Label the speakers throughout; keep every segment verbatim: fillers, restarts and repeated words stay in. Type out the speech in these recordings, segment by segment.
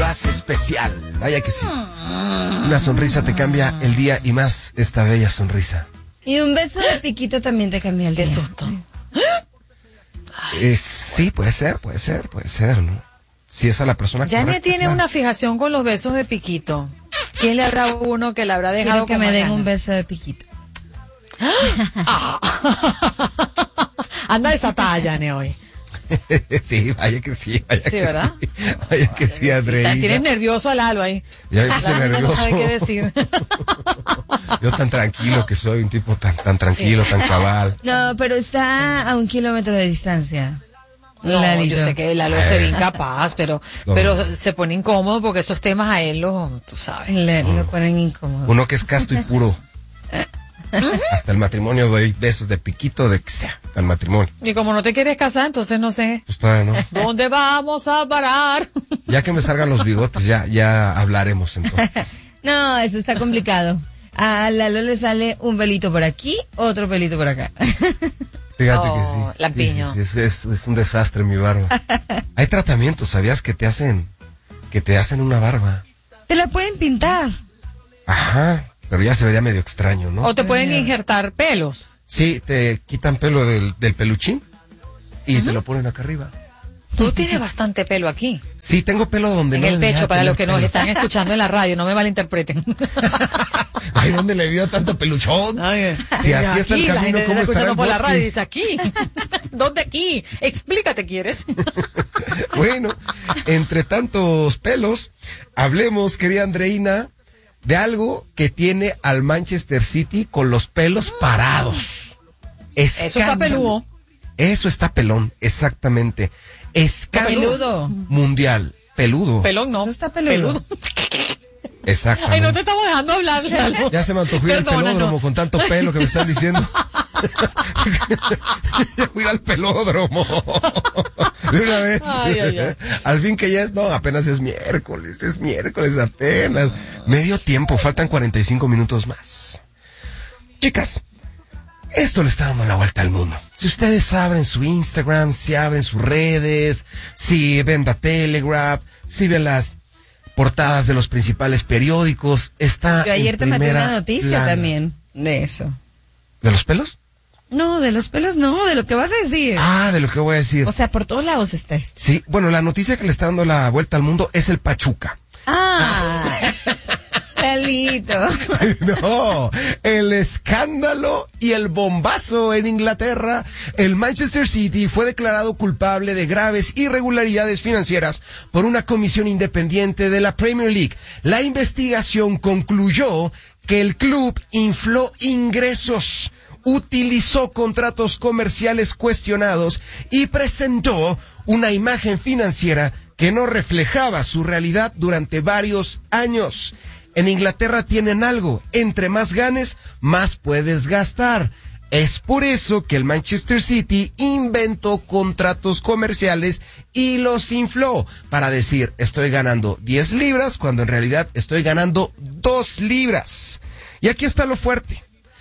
Speaker 1: hace especial. Vaya que sí. Una sonrisa te cambia el día y más esta bella sonrisa.
Speaker 2: Y un beso de piquito también te cambia el día.
Speaker 3: Qué susto.
Speaker 1: Eh, sí, puede ser, puede ser, puede ser, ¿no? Si es a la persona que
Speaker 3: Janet tiene claro. una fijación con los besos de piquito. ¿Quién le habrá uno que le habrá dejado
Speaker 2: Quiero que me den ganas? Un beso de piquito.
Speaker 3: Ah. Anda desatada, Janet, hoy.
Speaker 1: Sí, vaya que sí, vaya
Speaker 3: sí,
Speaker 1: que
Speaker 3: ¿verdad?
Speaker 1: sí. Vaya que sí, Andreina.
Speaker 3: Tienes nervioso a Lalo ahí.
Speaker 1: Ya me puse nervioso.
Speaker 3: No sabe qué decir.
Speaker 1: Yo tan tranquilo que soy, un tipo tan, tan tranquilo, sí. tan cabal.
Speaker 2: No, pero está a un kilómetro de distancia.
Speaker 3: No, Lalito. Yo sé que Lalo se ve incapaz, pero, no. pero se pone incómodo porque esos temas a él lo, tú sabes.
Speaker 2: Le, lo ponen incómodo.
Speaker 1: Uno que es casto y puro. Hasta el matrimonio doy besos de piquito, de que sea, hasta el matrimonio.
Speaker 3: Y como no te quieres casar, entonces no sé.
Speaker 1: Pues todavía no.
Speaker 3: ¿Dónde vamos a parar?
Speaker 1: Ya que me salgan los bigotes, ya, ya hablaremos entonces.
Speaker 2: No, eso está complicado. A Lalo le sale un pelito por aquí, otro pelito por acá.
Speaker 1: Fíjate
Speaker 3: oh,
Speaker 1: que sí.
Speaker 3: Lampiño.
Speaker 1: Sí, sí, sí, es, es, es un desastre mi barba. Hay tratamientos, ¿sabías? Que te hacen, que te hacen una barba.
Speaker 2: Te la pueden pintar.
Speaker 1: Ajá. Pero ya se vería medio extraño, ¿no?
Speaker 3: O te pueden injertar pelos.
Speaker 1: Sí, te quitan pelo del, del peluchín y uh-huh. te lo ponen acá arriba.
Speaker 3: Tú tienes bastante pelo aquí.
Speaker 1: Sí, tengo pelo donde
Speaker 3: en
Speaker 1: no
Speaker 3: el pecho, para los que
Speaker 1: pelo.
Speaker 3: nos están escuchando en la radio, no me malinterpreten.
Speaker 1: Ay, ¿dónde le vio tanto peluchón?
Speaker 3: Ay,
Speaker 1: si así aquí, está el camino, ¿cómo estará el
Speaker 3: por
Speaker 1: bosque?
Speaker 3: La radio dice, aquí. ¿Dónde aquí? Explícate, ¿quieres?
Speaker 1: Bueno, entre tantos pelos, hablemos, querida Andreina, de algo que tiene al Manchester City con los pelos parados. Escándalo.
Speaker 3: Eso está peludo.
Speaker 1: Eso está pelón, exactamente. Escándalo
Speaker 2: peludo.
Speaker 1: mundial. Peludo.
Speaker 3: Pelón no.
Speaker 2: Eso está peludo.
Speaker 3: peludo.
Speaker 1: Exactamente.
Speaker 3: Ay, no te estamos dejando hablar.
Speaker 1: Ya, ya se me antojó ir al pelódromo no. con tanto pelo que me están diciendo. Ya voy al pelódromo. De una vez.
Speaker 3: Ay, ay, ay.
Speaker 1: Al fin que ya es, no, apenas es miércoles, es miércoles apenas. Medio tiempo, faltan cuarenta y cinco minutos más. Chicas, esto le está dando la vuelta al mundo. Si ustedes abren su Instagram, si abren sus redes, si ven The Telegraph, si ven las portadas de los principales periódicos, está
Speaker 2: Yo ayer
Speaker 1: en
Speaker 2: te mandé
Speaker 1: primera
Speaker 2: una noticia
Speaker 1: plana.
Speaker 2: también de eso.
Speaker 1: ¿De los pelos?
Speaker 2: No, de los pelos no, de lo que vas a decir.
Speaker 1: Ah, de lo que voy a decir.
Speaker 2: O sea, por todos lados está esto.
Speaker 1: Sí, bueno, la noticia que le está dando la vuelta al mundo es el Pachuca.
Speaker 2: Ah, Lalito.
Speaker 1: No, el escándalo y el bombazo en Inglaterra. El Manchester City fue declarado culpable de graves irregularidades financieras por una comisión independiente de la Premier League. La investigación concluyó que el club infló ingresos, utilizó contratos comerciales cuestionados y presentó una imagen financiera que no reflejaba su realidad durante varios años. En Inglaterra tienen algo, entre más ganes, más puedes gastar. Es por eso que el Manchester City inventó contratos comerciales y los infló para decir, estoy ganando diez libras cuando en realidad estoy ganando dos libras. Y aquí está lo fuerte.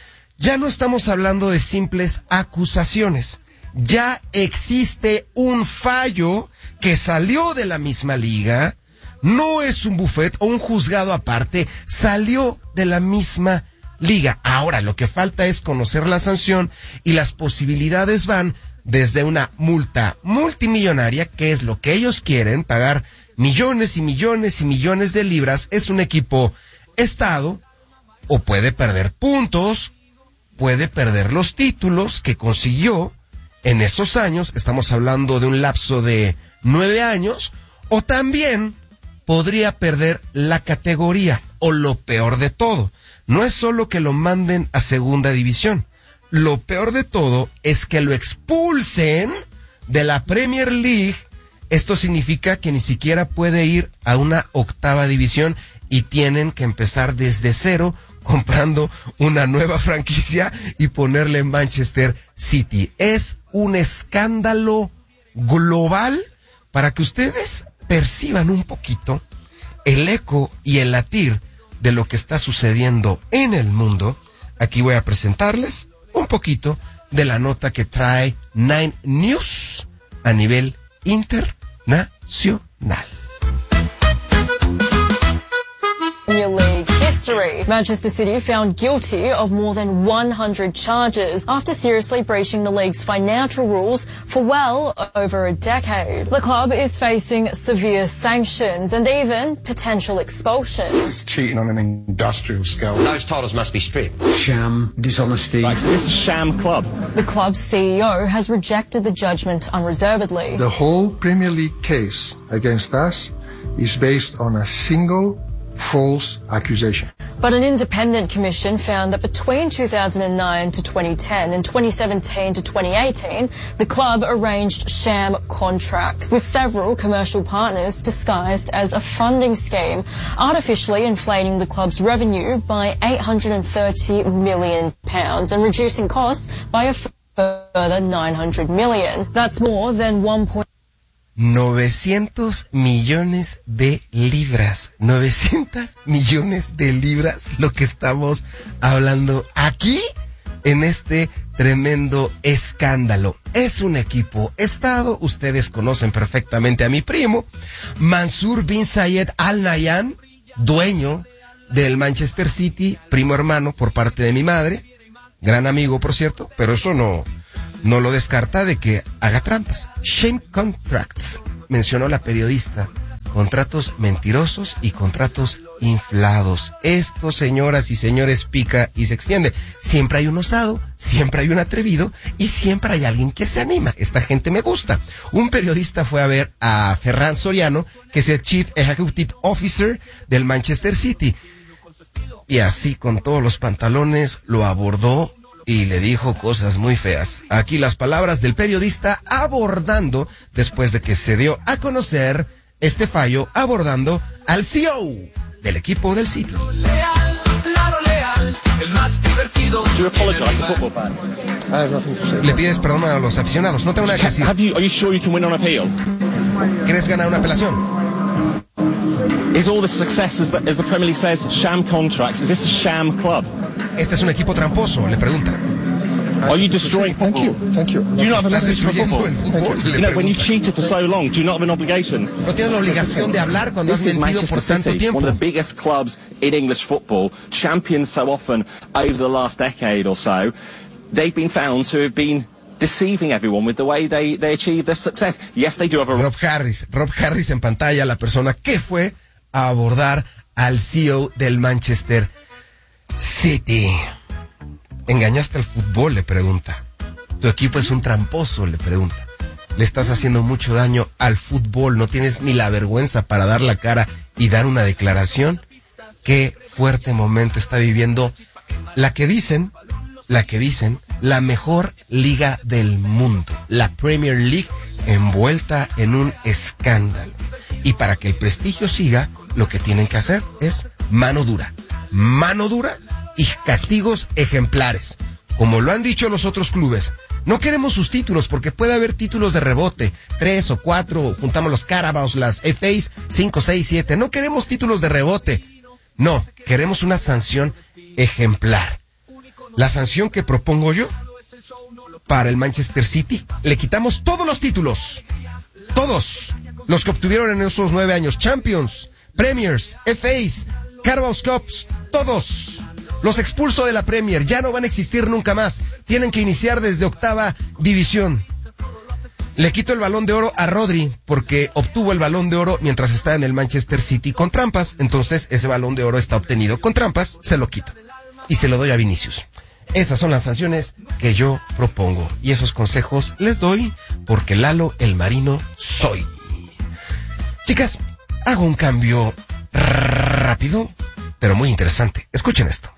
Speaker 1: Ya no estamos hablando de simples acusaciones. Ya existe un fallo que salió de la misma liga. No es un buffet o un juzgado aparte, salió de la misma liga. Ahora, lo que falta es conocer la sanción y las posibilidades van desde una multa multimillonaria, que es lo que ellos quieren, pagar millones y millones y millones de libras. Es un equipo estado, o puede perder puntos, puede perder los títulos que consiguió en esos años, estamos hablando de un lapso de nueve años, o también podría perder la categoría, o lo peor de todo, no es solo que lo manden a segunda división, lo peor de todo es que lo expulsen de la Premier League. Esto significa que ni siquiera puede ir a una octava división y tienen que empezar desde cero comprando una nueva franquicia y ponerle en Manchester City. Es un escándalo global para que ustedes perciban un poquito el eco y el latir de lo que está sucediendo en el mundo. Aquí voy a presentarles un poquito de la nota que trae Nine News a nivel internacional.
Speaker 4: Manchester City found guilty of more than one hundred charges after seriously breaching the league's financial rules for well over a decade. The club is facing severe sanctions and even potential expulsion.
Speaker 5: It's cheating on an industrial scale.
Speaker 6: Those titles must be stripped.
Speaker 7: Sham, dishonesty.
Speaker 8: Right, so this is a sham club.
Speaker 4: The club's C E O has rejected the judgment unreservedly.
Speaker 5: The whole Premier League case against us is based on a single false accusation.
Speaker 4: But an independent commission found that between two thousand nine to twenty ten and twenty seventeen to twenty eighteen, the club arranged sham contracts with several commercial partners disguised as a funding scheme, artificially inflating the club's revenue by eight hundred thirty million pounds and reducing costs by a further nine hundred million. That's more than one point
Speaker 1: novecientos millones de libras. novecientos millones de libras, lo que estamos hablando aquí en este tremendo escándalo. Es un equipo estado, ustedes conocen perfectamente a mi primo, Mansur bin Zayed Al Nahyan, dueño del Manchester City, primo hermano por parte de mi madre, gran amigo por cierto, pero eso no... no lo descarta de que haga trampas. Shame contracts, mencionó la periodista. Contratos mentirosos y contratos inflados. Esto, señoras y señores, pica y se extiende. Siempre hay un osado, siempre hay un atrevido y siempre hay alguien que se anima. Esta gente me gusta. Un periodista fue a ver a Ferran Soriano, que es el Chief Executive Officer del Manchester City. Y así, con todos los pantalones, lo abordó y le dijo cosas muy feas. Aquí las palabras del periodista abordando, después de que se dio a conocer este fallo, abordando al C E O del equipo del City.
Speaker 8: Do you apologize to football fans?
Speaker 5: I have nothing to say.
Speaker 1: Le pides perdón a los aficionados, no tengo nada que decir.
Speaker 8: Have you, are you sure you can win on appeal?
Speaker 1: ¿Quieres ganar una apelación?
Speaker 8: Is all this success, as the, as the Premier League says, sham contracts? Is this a sham club?
Speaker 1: Este es un equipo tramposo, le pregunta.
Speaker 8: Are you destroying
Speaker 5: Thank
Speaker 8: football?
Speaker 5: you, thank you.
Speaker 8: Do you not have a
Speaker 1: ¿Estás
Speaker 8: message for
Speaker 1: destruyendo
Speaker 8: football?
Speaker 1: el fútbol? Le
Speaker 8: You know, when you've
Speaker 1: pregunta.
Speaker 8: cheated for so long, do you not have an obligation?
Speaker 1: No tienes la obligación de hablar cuando has
Speaker 8: This is
Speaker 1: mentido por
Speaker 8: Manchester
Speaker 1: tanto
Speaker 8: City,
Speaker 1: tiempo.
Speaker 8: one of the biggest clubs in English football, champions so often over the last decade or so. They've been found to have been deceiving everyone with the way they, they achieve their success. Yes, they do have a...
Speaker 1: Rob Harris, Rob Harris en pantalla, la persona que fue a abordar al C E O del Manchester City. ¿Engañaste al fútbol?, le pregunta. Tu equipo es un tramposo, le pregunta. Le estás haciendo mucho daño al fútbol, no tienes ni la vergüenza para dar la cara y dar una declaración. Qué fuerte momento está viviendo la que dicen, la que dicen, la mejor liga del mundo, la Premier League, envuelta en un escándalo. Y para que el prestigio siga, lo que tienen que hacer es mano dura. Mano dura y castigos ejemplares. Como lo han dicho los otros clubes, no queremos sus títulos porque puede haber títulos de rebote, tres o cuatro, juntamos los Carabaos, las F A's, cinco, seis, siete. No queremos títulos de rebote. No, queremos una sanción ejemplar. La sanción que propongo yo para el Manchester City, le quitamos todos los títulos. Todos los que obtuvieron en esos nueve años. Champions, Premiers, F A's, Carabaos Cups, todos. Los expulso de la Premier, ya no van a existir nunca más. Tienen que iniciar desde octava división. Le quito el Balón de Oro a Rodri porque obtuvo el Balón de Oro mientras está en el Manchester City con trampas. Entonces ese Balón de Oro está obtenido con trampas, se lo quito. Y se lo doy a Vinicius. Esas son las sanciones que yo propongo. Y esos consejos les doy porque Lalo el Marino soy. Chicas, hago un cambio rápido, pero muy interesante. Escuchen esto.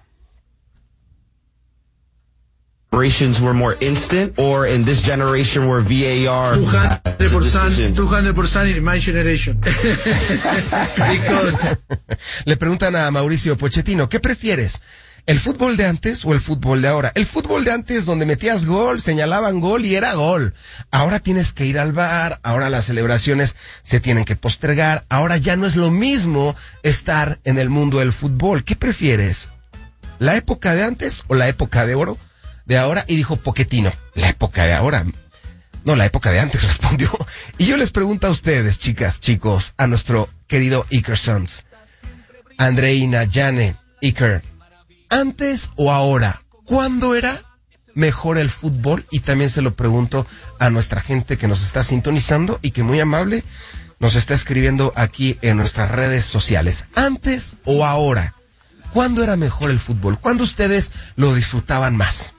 Speaker 9: Generations were more instant, or in this generation where V A R
Speaker 10: two hundred percent, two hundred percent in my generation. Because...
Speaker 1: Le preguntan a Mauricio Pochettino, ¿qué prefieres? ¿El fútbol de antes o el fútbol de ahora? El fútbol de antes donde metías gol, señalaban gol y era gol. Ahora tienes que ir al V A R, ahora las celebraciones se tienen que postergar, ahora ya no es lo mismo estar en el mundo del fútbol. ¿Qué prefieres? ¿La época de antes o la época de oro? De ahora, y dijo Pochettino, la época de ahora. No, la época de antes, respondió. Y yo les pregunto a ustedes, chicas, chicos, a nuestro querido Iker Sons, Andreina, Jane, Iker, ¿Antes o ahora? ¿Cuándo era mejor el fútbol? Y también se lo pregunto a nuestra gente que nos está sintonizando y que muy amable nos está escribiendo aquí en nuestras redes sociales. ¿Antes o ahora? ¿Cuándo era mejor el fútbol? ¿Cuándo ustedes lo disfrutaban más?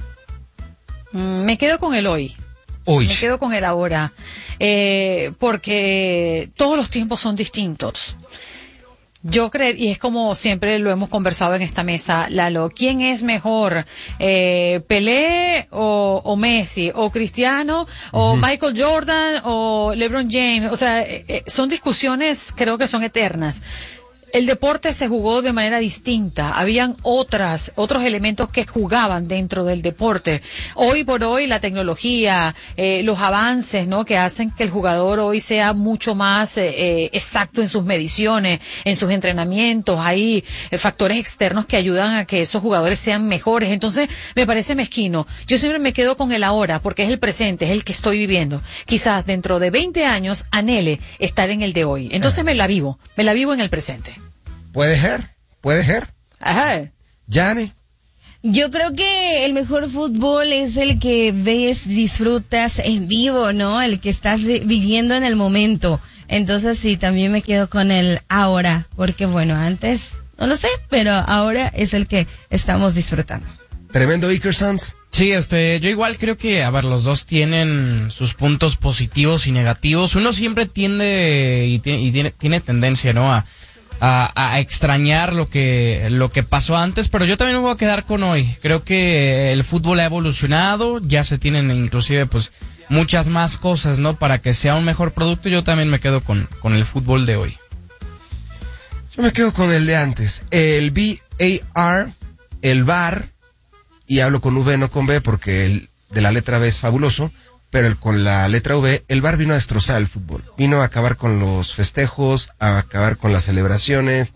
Speaker 3: Mm, me quedo con el hoy.
Speaker 1: Hoy.
Speaker 3: Me quedo con el ahora. Eh, porque todos los tiempos son distintos. Yo creo, y es como siempre lo hemos conversado en esta mesa, Lalo, ¿quién es mejor? Eh, ¿Pelé o, o Messi? ¿O Cristiano? ¿O uh-huh. Michael Jordan? ¿O LeBron James? O sea, eh, son discusiones, creo que son eternas. El deporte se jugó de manera distinta. Habían otras, otros elementos que jugaban dentro del deporte. Hoy por hoy la tecnología, eh, los avances, ¿no? Que hacen que el jugador hoy sea mucho más eh, exacto en sus mediciones, en sus entrenamientos. Hay eh, factores externos que ayudan a que esos jugadores sean mejores. Entonces, me parece mezquino. Yo siempre me quedo con el ahora, porque es el presente, es el que estoy viviendo. Quizás dentro de veinte años anhele estar en el de hoy. Entonces me la vivo, me la vivo en el presente.
Speaker 1: Puede ser, puede ser.
Speaker 3: Ajá.
Speaker 1: Yane.
Speaker 2: Yo creo que el mejor fútbol es el que ves, disfrutas en vivo, ¿no? El que estás viviendo en el momento. Entonces sí, también me quedo con el ahora, porque bueno, antes no lo sé, pero ahora es el que estamos disfrutando.
Speaker 1: Tremendo Iker Sanz.
Speaker 6: Sí, este, yo igual creo que, a ver, los dos tienen sus puntos positivos y negativos. Uno siempre tiende y tiene, y tiene, tiene tendencia, ¿no? A A, a extrañar lo que lo que pasó antes, pero yo también me voy a quedar con hoy. Creo que el fútbol ha evolucionado, ya se tienen inclusive pues muchas más cosas, ¿no? Para que sea un mejor producto. Yo también me quedo con, con el fútbol de hoy.
Speaker 1: Yo me quedo con el de antes, el V A R, el V A R, y hablo con V, no con B, porque el de la letra B es fabuloso, pero el, con la letra V, el V A R vino a destrozar el fútbol. Vino a acabar con los festejos, a acabar con las celebraciones.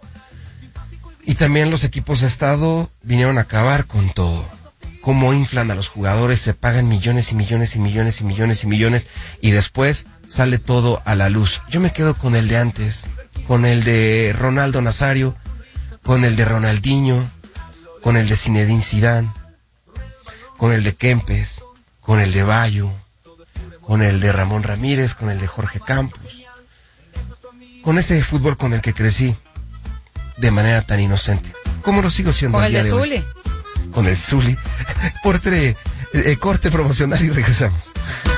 Speaker 1: Y también los equipos de estado vinieron a acabar con todo. Cómo inflan a los jugadores, se pagan millones y millones y millones y millones y millones, y después sale todo a la luz. Yo me quedo con el de antes, con el de Ronaldo Nazario, con el de Ronaldinho, con el de Zinedine Zidane, con el de Kempes, con el de Bayo, con el de Ramón Ramírez, con el de Jorge Campos, con ese fútbol con el que crecí de manera tan inocente, como lo sigo siendo.
Speaker 3: Con
Speaker 1: el
Speaker 3: el de,
Speaker 1: de
Speaker 3: Zuli.
Speaker 1: Con el Zuli. Por tre, eh, corte promocional y regresamos.